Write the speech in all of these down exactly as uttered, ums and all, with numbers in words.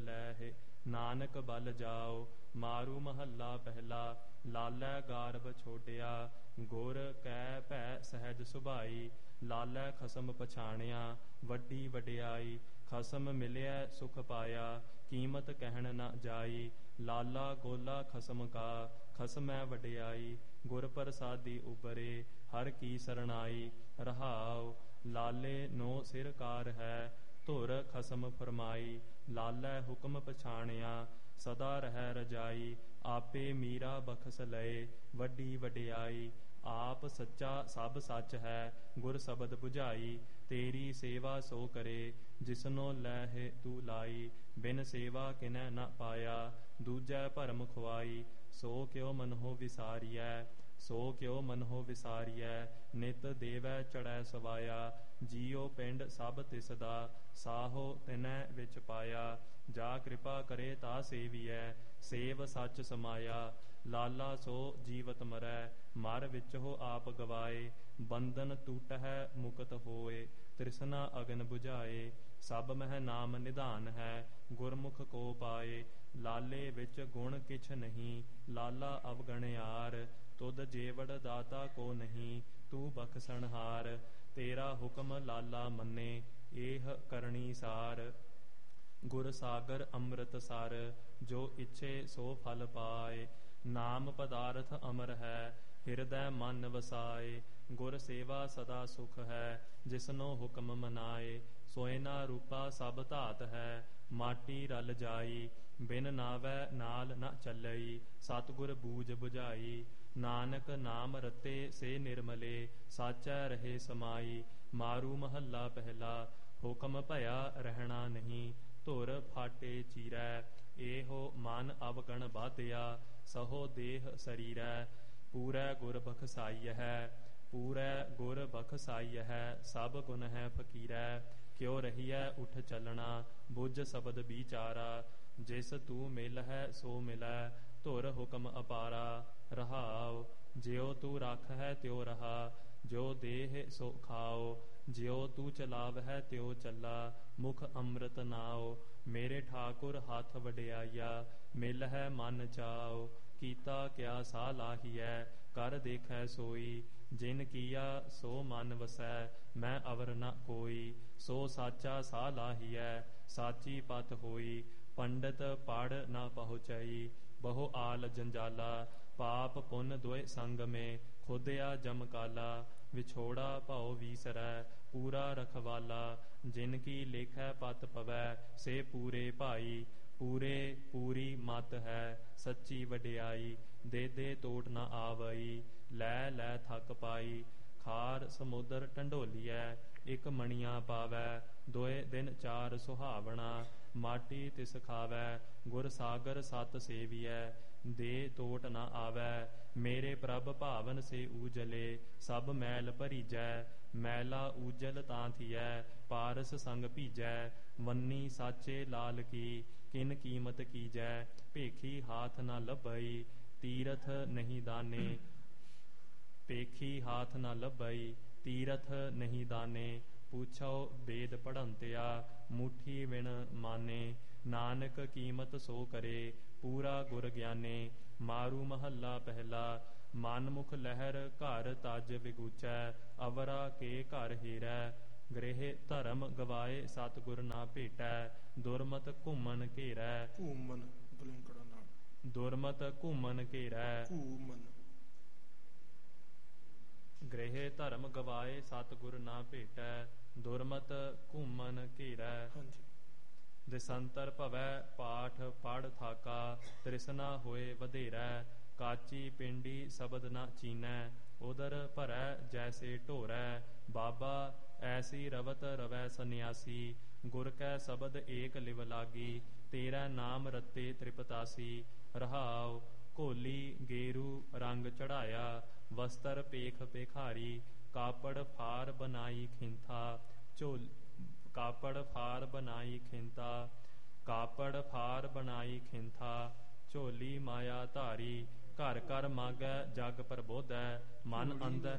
ਲਹਿ। ਨਾਨਕ ਬਲ ਜਾਓ ਮਾਰੂ ਮਹੱਲਾ ਪਹਿਲਾ। ਲਾਲੈ ਗਾਰਬ ਛੋਟਿਆ ਗੁਰ ਕੈ ਭੈ ਸਹਿਜ ਸੁਭਾਈ। ਲਾਲੈ ਖਸਮ ਪਛਾਣਿਆ ਵੱਡੀ ਵਡਿਆਈ। ਖਸਮ ਮਿਲਿਆ ਸੁਖ ਪਾਇਆ ਕੀਮਤ ਕਹਿਣ ਨ ਜਾਈ। ਲਾਲਾ ਗੋਲਾ ਖਸਮ ਕਾ ਖਸਮੈ ਵਡਿਆਈ। ਗੁਰ ਪ੍ਰਸਾਦੀ ਉਬਰੇ ਹਰ ਕੀ ਸਰਣਾਈ। ਰਹਾਉ ਲਾਲੇ ਨੋ ਸਿਰ ਕਾਰ ਹੈ ਧੁਰ ਖਸਮ ਫਰਮਾਈ। ਲਾਲੈ ਹੁਕਮ ਪਛਾਣਿਆ ਸਦਾ ਰਹਿ ਰਜਾਈ। ਆਪੇ ਮੀਰਾ ਬਖਸ਼ ਲਏ ਵੱਡੀ ਵਡਿਆਈ। ਆਪ ਸੱਚਾ ਸਭ ਸੱਚ ਹੈ ਗੁਰ ਸ਼ਬਦ ਬੁਝਾਈ। ਤੇਰੀ ਸੇਵਾ ਸੋ ਕਰੇ ਜਿਸਨੋ ਲੈਹਿ ਤੂੰ ਲਾਈ। ਬਿਨ ਸੇਵਾ ਕਿਨੈ ਨ ਪਾਇਆ ਦੂਜੈ ਭਰਮ ਖੁਆਈ। ਸੋ ਕਿਉ ਮਨਹੁ ਵਿਸਾਰੀਐ ਸੋ ਕਿਉ ਮਨਹੁ ਵਿਸਾਰੀਐ। ਨਿਤ ਦੇਵੈ ਚੜ੍ਹੈ ਸਵਾਇਆ। ਜੀਉ ਪਿੰਡ ਸਭ ਤਿਸ ਦਾ ਸਾਹੋ ਤਿਨੈ ਵਿੱਚ ਪਾਇਆ। ਜਾ ਕਿਰਪਾ ਕਰੇ ਤਾ ਸੇਵੀਐ ਸੇਵ ਸੱਚ ਸਮਾਇਆ। ਲਾਲਾ ਸੋ ਜੀਵਤ ਮਰੈ ਮਰ ਵਿਚਹੁ ਆਪ ਗਵਾਏ। ਬੰਧਨ ਟੂਟਹਿ ਮੁਕਤ ਹੋਏ ਤ੍ਰਿਸ਼ਨਾ ਅਗਨ ਬੁਝਾਏ। ਸਭ ਮਹਿ ਨਾਮ ਨਿਧਾਨ ਹੈ ਗੁਰਮੁਖ ਕੋ ਪਾਏ। ਲਾਲੇ ਵਿੱਚ ਗੁਣ ਕਿਛ ਨਹੀਂ ਲਾਲਾ ਅਵਗਣਿਆਰ। ਤੁਧ ਜੇਵੜ ਦਾਤਾ ਕੋ ਨਹੀਂ ਤੂੰ ਬਖਸ਼ਣਹਾਰ। ਤੇਰਾ ਹੁਕਮ ਲਾਲਾ ਮੰਨੇ ਏਹ ਕਰਨੀ ਸਾਰ। ਗੁਰ ਸਾਗਰ ਅੰਮ੍ਰਿਤ ਸਰ ਜੋ ਇੱਛੇ ਸੋ ਫਲ ਪਾਏ। ਨਾਮ ਪਦਾਰਥ ਅਮਰ ਹੈ ਹਿਰਦੈ ਮਨ ਵਸਾਏ। ਗੁਰ ਸੇਵਾ ਸਦਾ ਸੁਖ ਹੈ ਜਿਸਨੋ ਹੁਕਮ ਮਨਾਏ। ਸੋਇਨਾ ਰੂਪਾ ਸਭ ਧਾਤ ਹੈ ਮਾਟੀ ਰਲ ਜਾਈ। ਬਿਨ ਨਾਵੈ ਨਾਲ ਨ ਚੱਲਈ ਸਤਿਗੁਰ ਬੂਝ ਬੁਝਾਈ। ਨਾਨਕ ਨਾਮ ਰਤੇ ਸੇ ਨਿਰਮਲੇ ਸਾਚੈ ਰਹੇ ਸਮਾਈ। ਮਾਰੂ ਮਹੱਲਾ ਪਹਿਲਾ। ਹੁਕਮ ਭਇਆ ਰਹਿਣਾ ਨਹੀਂ ਧੁਰ ਫਾਟੇ ਚੀਰੈ। ਇਹੋ ਮਨ ਅਵਗਣ ਬਾਧਿਆ ਸਹੋ ਦੇਹ ਸਰੀਰੈ। ਪੂਰੈ ਗੁਰ ਬਖਸਾਈਐ ਪੂਰੈ ਗੁਰ ਬਖਸਾਈਐ। ਸਭ ਗੁਣ ਹੈ ਫਕੀਰੈ ਕਿਉ ਰਹੀਐ ਉਠ ਚੱਲਣਾ। ਬੁੱਝ ਸ਼ਬਦ ਵਿਚਾਰਾ ਜਿਸ ਤੂੰ ਮਿਲ ਹੈ ਸੋ ਮਿਲੈ ਧੁਰ ਹੁਕਮ ਅਪਾਰਾ। ਰਹਾਉ ਜਿਉ ਤੂੰ ਰਾਖਹਿ ਤਿਉ ਰਹਾ ਜੋ ਦੇਹ ਸੋ ਖਾਓ। ਜਿਉ ਤੂੰ ਚਲਾਵਹਿ ਤਿਉ ਚੱਲਾ ਮੁਖ ਅੰਮ੍ਰਿਤ ਨਾਉ। ਮੇਰੇ ਠਾਕੁਰ ਹੱਥ ਵਡਿਆਈਆ ਮਿਲਹਿ ਮਨ ਚਾਉ। ਕੀਤਾ ਕਿਆ ਸਾ ਲਾਹੀਐ ਕਰ ਦੇਖੈ ਸੋਈ। ਜਿਨ ਕੀਆ ਸੋ ਮਨ ਵਸੈ ਮੈਂ ਅਵਰ ਨ ਕੋਈ। ਸੋ ਸਾਚਾ ਸਾ ਲਾਹੀਐ ਸਾਚੀ ਪਤ ਹੋਈ। ਪੰਡਤ ਪੜ ਨ ਪਹੁੰਚਈ ਬਹੁ ਆਲ ਜੰਜਾਲਾ। ਪਾਪ ਪੁੰਨ ਦੁਇ ਸੰਗ ਮੇ ਖੋਦਿਆ ਜਮ ਕਾਲਾ। ਵਿਛੋੜਾ ਭਉ ਵੀਸਰੈ ਪੂਰਾ ਰਖਵਾਲਾ। ਜਿਨ ਕੀ ਲੇਖੈ ਪਤ ਪਵੈ ਸੇ ਪੂਰੇ ਭਾਈ। ਪੂਰੇ ਪੂਰੀ ਮਤ ਹੈ ਸੱਚੀ ਵਡਿਆਈ। ਦੇ ਦੇ ਤੋਟ ਨ ਆਵਈ ਲੈ ਲੈ ਥੱਕ ਪਾਈ। ਖਾਰ ਸਮੁੰਦਰ ਢੰਡੋਲੀਐ ਇਕ ਮਣੀਆਂ ਪਾਵੈ। ਦੋਏ ਦਿਨ ਚਾਰ ਸੁਹਾਵਣਾ ਮਾਟੀ ਤਿਸ ਖਾਵੈ। ਗੁਰ ਸਾਗਰ ਸਤ ਸੇਵੀਐ ਦੇ ਤੋਟ ਨ ਆਵੈ। ਮੇਰੇ ਪ੍ਰਭ ਭਾਵਨ ਸੇ ਊਜਲੇ ਸਭ ਮੈਲ ਭਰੀਜੈ। ਮੈਲਾ ਊਜਲ ਤਾਂ ਥੀਐ ਪਾਰਸ ਸੰਗ ਭੀਜੈ। ਵੰਨੀ ਸਾਚੇ ਲਾਲ ਕੀ ਕਿਨ ਕੀਮਤ ਕੀਜੈ। ਭੇਖੀ ਹਾਥ ਨ ਲੱਭਈ ਤੀਰਥ ਨਹੀਂ ਦਾਨੇ। ਭੇਖੀ ਹਾਥ ਨ ਲੱਭਈ ਤੀਰਥ ਨਹੀਂ ਦਾਨੇ। ਪੁੱਛੋ ਵੇਦ ਪੜ੍ਹੰਤਿਆ ਮੁਠੀ ਵਿਣ ਮਾਨੇ। ਨਾਨਕ ਕੀਮਤ ਸੋ ਕਰੇ ਪੂਰਾ ਗੁਰ ਗਿਆਨੇ। ਮਾਰੂ ਮਹੱਲਾ ਪਹਿਲਾ। ਮਨਮੁਖ ਲਹਿਰ ਘਰ ਤਜ ਵਿਗੂਚੈ ਅਵਰਾ ਕੇ ਘਰ ਹੀਰੈ। ਗ੍ਰਹਿ ਧਰਮ ਗਵਾਏ ਸਤਿਗੁਰ ਨਾ ਭੇਟੈ। ਦੁਰਮਤ ਘੂਮਨ ਘੇਰੈ ਘੂਮਨ ਬਲਿੰਕੜਾ ਨਾਲ ਦੁਰਮਤ ਘੂਮਨ ਘੇਰੈ। ਘੂਮਨ ਗ੍ਰਹਿ ਧਰਮ ਗਵਾਏ ਸਤਿਗੁਰ ਨਾ ਭੇਟੈ। ਦੁਰਮਤ ਘੂਮਨ ਘੇਰੈ। ਹਾਂਜੀ। ਦਿਸੰਤਰ ਭਵੈ ਪਾਠ ਪੜ੍ਹ ਥਾਕਾ ਤ੍ਰਿਸ਼ਨਾ ਹੋਏ ਵਧੇਰੈ। ਕਾਚੀ ਪਿੰਡੀ ਸ਼ਬਦ ਨ ਚੀਨੈ ਉਦਰ ਭਰੈ ਜੈਸੇ ਢੋਰੈ। ਬਾਬਾ ਐਸੀ ਰਵਤ ਰਵੈ ਸੰਨਿਆਸੀ ਗੁਰ ਕੈ ਸ਼ਬਦ ਏਕ ਲਿਵ ਲਾਗੀ। ਤੇਰਾ ਨਾਮ ਰਤੇ ਤ੍ਰਿਪਤਾਸੀ। ਰਹਾਉ ਘੋਲੀ ਗੇਰੂ ਰੰਗ ਚੜਾਇਆ ਵਸਤਰ ਪੇਖ ਪੇਖਾਰੀ। ਕਾਪੜ ਫਾਰ ਬਨਾਈ ਖਿੰਥਾ ਝੋਲ ਕਾਪੜ ਫਾਰ ਬਨਾਈ ਖਿੰਤਾ। ਕਾਪੜ ਫਾਰ ਬਨਾਈ ਖਿੰਥਾ ਝੋਲੀ ਮਾਇਆ ਧਾਰੀ। ਘਰ ਘਰ ਮਾਗੈ ਜਗ ਪ੍ਰਬੋਧੈ ਮਨ ਅੰਧੈ।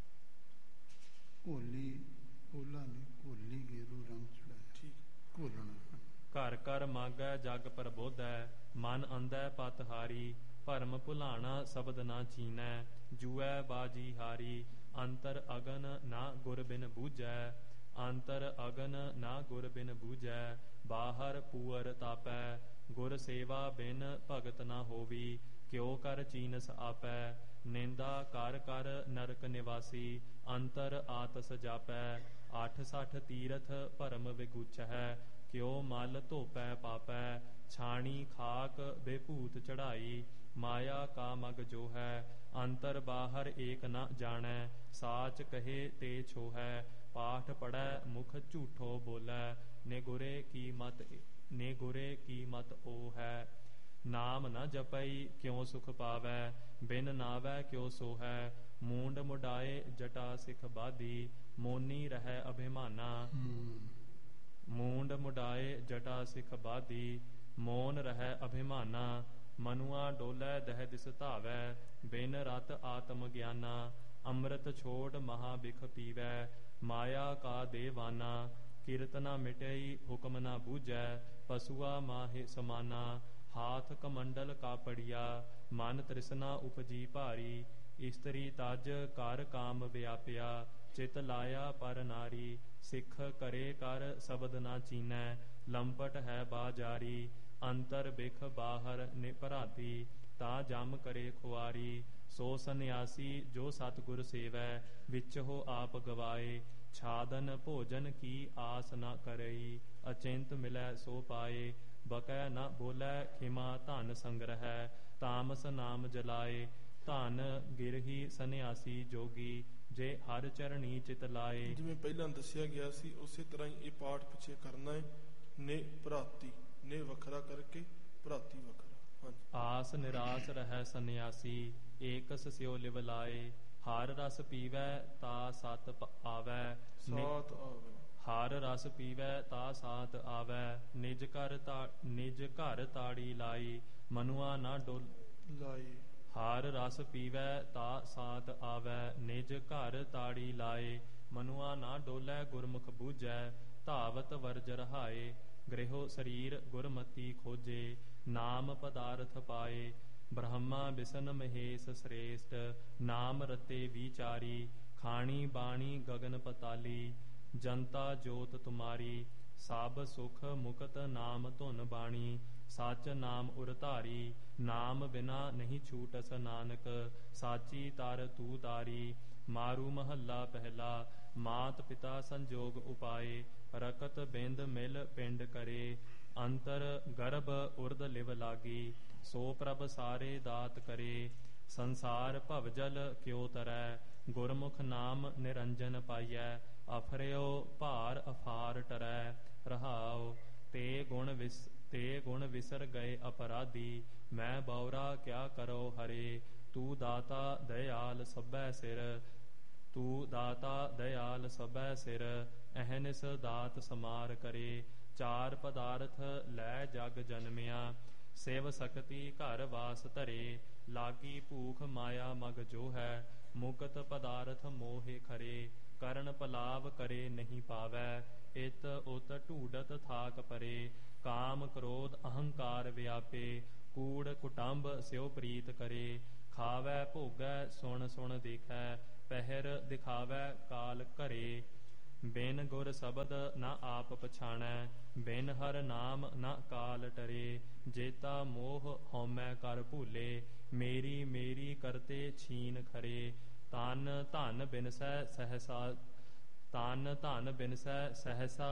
ਘੋਲੀ ਓਲਾ ਨੇ ਘੋਲੀ ਗੇਰੂ ਰੰਗ ਚੜਾਇਆ। ਠੀਕ ਘੋਲਣਾ ਘਰ ਘਰ ਮਾਗੈ ਜਗ ਪ੍ਰਬੋਧੈ, ਮਨ ਅੰਧੈ ਪਤ ਹਾਰੀ। ਭਰਮ ਭੁਲਾਣਾ ਸ਼ਬਦ ਨਾ ਚੀਨੈ, ਜੂਐ ਬਾਜੀ ਹਾਰੀ। ਅੰਤਰ ਅਗਨ ਨਾ ਗੁਰ ਬਿਨ ਬੂਝੈ, ਅੰਤਰ ਅਗਨ ਨਾ ਗੁਰ ਬਿਨ ਬੂਝੈ। ਬਾਹਰ ਪੂਅਰ ਤਾਪੈ, ਗੁਰ ਸੇਵਾ ਬਿਨ ਭਗਤ ਨਾ ਹੋਵੀ। ਕਿਉ ਕਰ ਚੀਨਸ ਆਪੈ, ਨਿੰਦਾ ਕਰ ਕਰ ਨਰਕ ਨਿਵਾਸੀ। ਅੰਤਰ ਆਤਸ ਜਾਪੈ, ਅੱਠ ਸੱਠ ਤੀਰਥ ਭਰਮ ਵਿਗੂਛੈ। ਕਿਉ ਮਲ ਧੋਪੈ ਪਾਪੈ, ਛਾਣੀ ਖਾਕ ਬੇਭੂਤ ਚੜਾਈ। ਮਾਇਆ ਕਾ ਮਗ ਜੋ ਹੈ, ਅੰਤਰ ਬਾਹਰ ਏਕ ਨ ਜਾਣੈ। ਸਾਚ ਕਹੇ ਤੇ ਛੋਹੈ, ਪਾਠ ਪੜੈ ਮੁਖ ਝੂਠੋ ਬੋਲੈ। ਨੇ ਗੁਰੇ ਕੀ ਮਤ ਨੇ ਗੁਰੇ ਕੀ ਮਤ ਓ ਹੈ। ਨਾਮ ਨ ਜਪਈ ਕਿਉ ਸੁਖ ਪਾਵੈ, ਬਿਨ ਨਾਵੈ ਕਿਉ ਸੋਹੈ। ਮੂੰਡ ਮੁਡਾਏ ਜਟਾ ਸਿਖ ਬਾਧੀ, ਮੋਨੀ ਰਹਿ ਅਭਿਮਾਨਾ। ਮੂੰਡ ਮੁਡਾਏ ਜਟਾ ਸਿਖ ਬਾਧੀ, ਮੋਨ ਰਹਿ ਅਭਿਮਾਨਾ। ਮਨੁਆ ਡੋਲੈ ਦਹਿ ਦਿਸ ਧਾਵੈ, ਬਿਨ ਰਤ ਆਤਮ ਗਿਆਨਾ। ਅੰਮ੍ਰਿਤ ਛੋੜ ਮਹਾ ਬਿਖ ਪੀਵੈ, ਮਾਇਆ ਕਾ ਦੇਵਾਨਾ। ਕਿਰਤ ਨ ਮਿਟਈ ਹੁਕਮ ਨ ਬੂਝੈ, ਪਸੂਆ ਮਾਹਿ ਸਮਾਨਾ। ਹਾਥ ਕਮੰਡਲ ਕਾਪੜੀਆ, ਮਨ ਤ੍ਰਿਸ਼ਨਾ ਉਪਜੀ ਭਾਰੀ। ਇਸਤਰੀ ਤਜ ਕਰ ਕਾਮ ਵਿਆਪਿਆ, ਚਿਤ ਲਾਇਆ ਪਰ ਨਾਰੀ। ਸਿੱਖ ਕਰੇ ਕਰ ਸ਼ਬਦ ਨਾ ਚੀਨੈ, ਲੰਪਟ ਹੈ ਬਾਜਾਰੀ। ਅੰਤਰ ਬਿਖ ਬਾਹਰ ਨਿਪਰਾਤੀ, ਤਾ ਜਮ ਕਰੇ ਖੁਆਰੀ। ਸੋ ਸੰਨਿਆਸੀ ਜੋ ਸਤਿਗੁਰ ਸੇਵੈ, ਵਿਚਹੁ ਆਪ ਗਵਾਏ। ਛਾਦਨ ਭੋਜਨ ਕੀ ਆਸ ਨ ਕਰਈ, ਅਚਿੰਤ ਮਿਲੈ ਸੋ ਪਾਏ। ਬਕੈ ਨ ਬੋਲੈ ਖਿਮਾ ਧਨ ਸੰਗ੍ਰਹਿ, ਤਾਮਸ ਨਾਮ ਜਲਾਏ। ਧਨ ਗਿਰਹੀ ਸੰਨਿਆਸੀ ਜੋਗੀ, ਜੇ ਹਰ ਚਰਣੀ ਚਿਤ ਲਾਏ। ਜਿਵੇਂ ਪਹਿਲਾਂ ਦੱਸਿਆ ਗਿਆ ਸੀ ਉਸੇ ਤਰ੍ਹਾਂ ਹੀ ਇਹ ਪਾਠ ਪਿੱਛੇ ਕਰਨਾ ਹੈ। ਨੇ ਭਰਾਤੀ, ਨੇ ਵੱਖਰਾ ਕਰਕੇ, ਭਰਾਤੀ ਵੱਖਰਾ। ਹਾਂਜੀ। ਆਸ ਨਿਰਾਸ ਰਹਿ ਸੰਨਿਆਸੀ, ਏਕਸ ਸਿਓ ਲਿਵ ਲਾਏ। ਹਰ ਰਸ ਪੀਵੈ ਤਾ ਸਤ ਆਵੈ, ਸਾਤ ਆਵੈ। ਹਰ ਰਸ ਪੀਵੈ ਤਾ ਸਾਤ ਆਵੈ। ਨਿਜ ਘਰ ਤਾ ਨਿਜ ਘਰ ਤਾੜੀ ਲਾਈ, ਮਨੁਆ ਨਾ ਡੋਲ ਲਾਈ। ਹਰ ਰਸ ਪੀਵੈ ਤਾ ਸਾਤ ਆਵੈ, ਨਿਜ ਘਰ ਤਾੜੀ ਲਾਏ। ਮਨੁਆ ਨਾ ਡੋਲੈ ਗੁਰਮੁਖ ਬੂਝੈ, ਧਾਵਤ ਵਰਜ ਰਹਾਏ। ਗ੍ਰਹਿਓ ਸਰੀਰ ਗੁਰਮਤੀ ਖੋਜੇ, ਨਾਮ ਪਦਾਰਥ ਪਾਏ। ਬ੍ਰਹਮਾ ਬਿਸ਼ਨ ਮਹੇਸ਼ ਸ੍ਰੇਸ਼ਟ, ਨਾਮ ਰਤੇ ਵਿਚਾਰੀ। ਖਾਣੀ ਬਾਣੀ ਗਗਨ ਪਤਾਲੀ, ਜਨਤਾ ਜੋਤ ਤੁਮਾਰੀ। ਸਭ ਸੁਖ ਮੁਕਤ ਨਾਮ ਧੁਨ ਬਾਣੀ, ਸਚ ਨਾਮ ਉਰ ਧਾਰੀ। ਨਾਮ ਬਿਨਾ ਨਹੀਂ ਛੂਟਸ ਨਾਨਕ, ਸਾਚੀ ਤਰ ਤੂ ਤਾਰੀ। ਮਾਰੂ ਮਹੱਲਾ ਪਹਿਲਾ, ਮਾਤ ਪਿਤਾ ਸੰਜੋਗ ਉਪਾਏ। ਰਕਤ ਬਿੰਦ ਮਿਲ ਪਿੰਡ ਕਰੇ, ਅੰਤਰ ਗਰਭ ਉਰਦ ਲਿਵ ਲਾਗੀ। ਸੋ ਪ੍ਰਭ ਸਾਰੇ ਦਾਤ ਕਰੇ, ਸੰਸਾਰ ਭਵਜਲ ਕਿਉ ਤਰੈ। ਗੁਰਮੁਖ ਨਾਮ ਨਿਰੰਜਨ ਪਾਈਐ, ਅਫਰਿਓ ਭਾਰ ਅਫਾਰ ਟਰੈ। ਰਹਾਉ ਤੇ ਗੁਣ ਵਿਸ ਤੇ ਗੁਣ ਵਿਸਰ ਗਏ ਅਪਰਾਧੀ, ਮੈਂ ਬਉਰਾ ਕਿਆ ਕਰੋ ਹਰੇ। ਤੂੰ ਦਾਤਾ ਦਇਆਲ ਸਭੈ ਸਿਰ, ਤੂੰ ਦਾਤਾ ਦਇਆਲ ਸਭੈ ਸਿਰ। ਅਹਨਿਸ ਦਾਤ ਸਮਾਰ ਕਰੇ, ਚਾਰ ਪਦਾਰਥ ਲੈ ਜਗ ਜਨਮਿਆ। ਸਿਵ ਸਕਤੀ ਘਰ ਵਾਸ ਧਰੇ, ਲਾਗੀ ਭੂਖ ਮਾਇਆ ਮਗ ਜੋ ਹੈ। ਮੁਕਤ ਪਦਾਰਥ ਮੋਹਿ ਖਰੇ, ਕਰਨ ਪਲਾਵ ਕਰੇ ਨਹੀਂ ਪਾਵੈ। ਇਤ ਉਤ ਢੂਡਤ ਥਾਕ ਪਰੇ, ਕਾਮ ਕ੍ਰੋਧ ਅਹੰਕਾਰ ਵਿਆਪੇ। ਕੂੜ ਕੁਟੰਬ ਸਿਉ ਪ੍ਰੀਤ ਕਰੇ, ਖਾਵੈ ਭੋਗੈ ਸੁਣ ਸੁਣ ਦੇਖੈ। ਪਹਿਰ ਦਿਖਾਵੈ ਕਾਲ ਘਰੇ, ਬਿਨ ਗੁਰ ਸ਼ਬਦ ਨ ਆਪ ਪਛਾਣੈ। ਬਿਨ ਹਰ ਨਾਮ ਨ ਕਾਲ ਟਰੇ, ਜੇਤਾ ਮੋਹ ਹਉਮੈ ਕਰ ਭੂਲੇ। ਮੇਰੀ ਮੇਰੀ ਕਰਤੇ ਛੀਨ ਖਰੇ, ਤਨ ਧਨ ਬਿਨਸੈ ਸਹਸਾ। ਤਨ ਧਨ ਬਿਨਸੈ ਸਹਸਾ,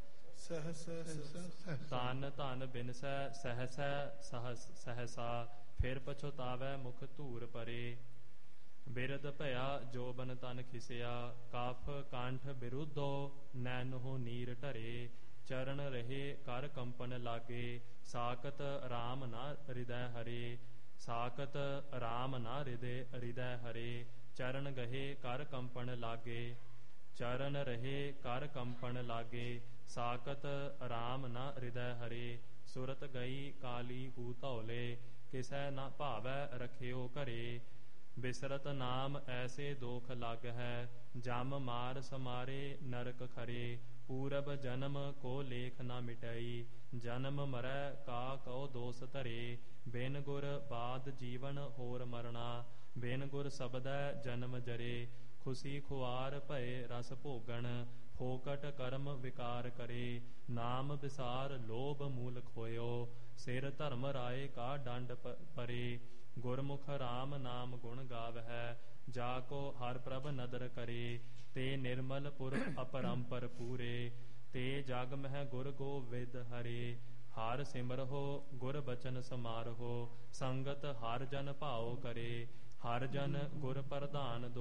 ਤਨ ਧਨ ਬਿਨਸੈ ਸਹਸੈ ਸਹਸ ਸਹਸਾ। ਫਿਰ ਪਛੁਤਾਵੈ ਮੁਖ ਧੂਰ ਪਰੇ, ਬਿਰਧ ਭਇਆ ਜੋਬਨ ਤਨ ਖਿਸਿਆ। ਕਫ ਕੰਠ ਬਿਰੁੱਧੋ ਨੈਨਹੁ ਨੀਰ ਢਰੇ, ਚਰਨ ਰਹੇ ਕਰ ਕੰਪਨ ਲਾਗੇ। ਸਾਕਤ ਰਾਮ ਨਾ ਹਿਰਦੈ ਹਰੇ, ਸਾਕਤ ਰਾਮ ਨਾ ਹਿਰਦੈ ਹਿਰਦੈ ਹਰੇ। ਚਰਨ ਗਹੇ ਕਰ ਕੰਪਨ ਲਾਗੇ, ਚਰਨ ਰਹੇ ਕਰ ਕੰਪਨ ਲਾਗੇ। ਸਾਕਤ ਰਾਮ ਨਾ ਹਿਰਦੈ ਹਰੇ, ਸੁਰਤ ਗਈ ਕਾਲੀ ਹੂ ਧੌਲੇ। ਕਿਸੈ ਨਾ ਭਾਵੈ ਰਖਿਓ ਘਰੇ, ਬਿਸਰਤ ਨਾਮ ਐਸੇ ਦੋਖ ਲੱਗ ਹੈ। ਜਮ ਮਾਰ ਸਮਾਰੇ ਨਰਕ ਖਰੇ, ਪੂਰਬ ਜਨਮ ਕੋ ਲੇਖ ਨਾ ਮਿਟਈ ਜਨਮ ਮਰੈ ਕਾ ਕਉ ਦੋਸ ਧਰੇ ਬਿਨ ਗੁਰ ਬਾਦ ਜੀਵਨ ਹੋਰ ਮਰਣਾ ਬਿਨ ਗੁਰ ਸਬਦੈ ਜਨਮ ਜਰੇ ਖੁਸ਼ੀ ਖੁਆਰ ਭਏ ਰਸ ਭੋਗਣ ਫੋਕਟ ਕਰਮ ਵਿਕਾਰ ਕਰੇ ਨਾਮ ਵਿਸਾਰ ਲੋਭ ਮੂਲ ਖੋਇਓ ਸਿਰ ਧਰਮ ਰਾਏ ਕਾ ਡੰਡ ਪਰੇ ਗੁਰਮੁਖ ਰਾਮ ਨਾਮ ਗੁਣ ਗਾਵਹਿ ਜਾ ਕੋ ਹਰ ਪ੍ਰਭ ਨਦਰ ਕਰੇ ਤੇ ਨਿਰਮਲ ਪੁਰਖ ਅਪਰੰਪਰ ਪੂਰੇ ਤੇ ਜਗ ਮਹਿ ਗੁਰ ਗੋਵਿੰਦ ਹਰੇ ਹਰ ਸਿਮਰਹੁ ਗੁਰ ਬਚਨ ਸਮਾਰਹੁ ਸੰਗਤ ਹਰ ਜਨ ਭਾਉ ਕਰੇ ਹਰ ਜਨ ਗੁਰ ਪ੍ਰਧਾਨ